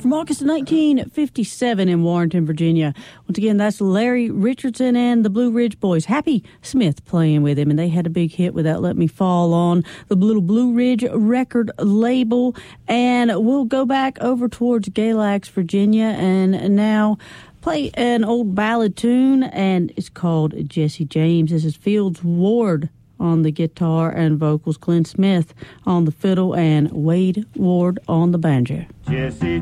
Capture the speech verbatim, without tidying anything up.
from August of nineteen fifty-seven in Warrenton, Virginia. Once again, that's Larry Richardson and the Blue Ridge Boys. Happy Smith playing with him, and they had a big hit with that Let Me Fall on the little Blue Ridge record label. And we'll go back over towards Galax, Virginia, and now play an old ballad tune, and it's called Jesse James. This is Fields Ward on the guitar and vocals, Glenn Smith on the fiddle, and Wade Ward on the banjo. Jesse